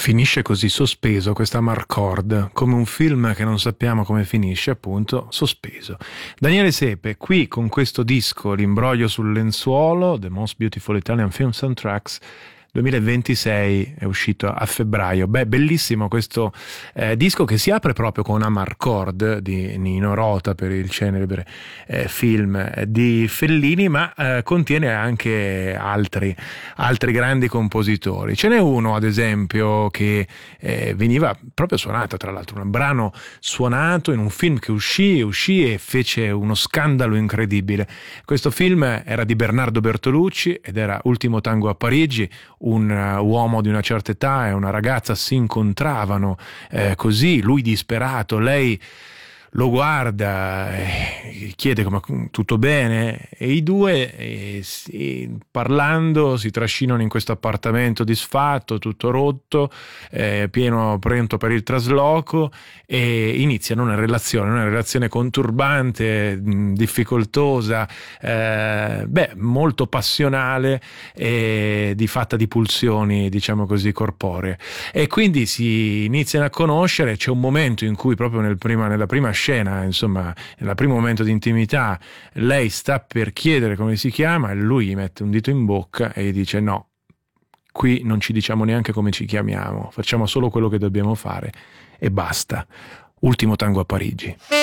Finisce così sospeso questa Marcord, come un film che non sappiamo come finisce, appunto, sospeso. Daniele Sepe, qui con questo disco, L'imbroglio sul lenzuolo, The Most Beautiful Italian Film Soundtracks, 2026, è uscito a febbraio. Beh, bellissimo questo disco che si apre proprio con Amarcord di Nino Rota per il celebre film di Fellini, ma contiene anche altri grandi compositori. Ce n'è uno, ad esempio, che veniva proprio suonato, tra l'altro, un brano suonato in un film che uscì e fece uno scandalo incredibile. Questo film era di Bernardo Bertolucci ed era Ultimo tango a Parigi. Un uomo di una certa età e una ragazza si incontravano così, lui disperato, lei lo guarda, chiede come tutto bene, e i due parlando si trascinano in questo appartamento disfatto, tutto rotto, pronto per il trasloco, e iniziano una relazione conturbante, difficoltosa, molto passionale, di fatta di pulsioni, diciamo così, corporee, e quindi si iniziano a conoscere. C'è un momento in cui proprio nella prima scena, insomma, nel primo momento di intimità, lei sta per chiedere come si chiama e lui gli mette un dito in bocca e gli dice: no, qui non ci diciamo neanche come ci chiamiamo, facciamo solo quello che dobbiamo fare e basta. Ultimo tango a Parigi.